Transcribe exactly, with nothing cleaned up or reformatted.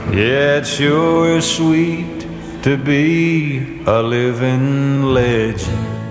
Yeah, it sure is sweet to be a living legend.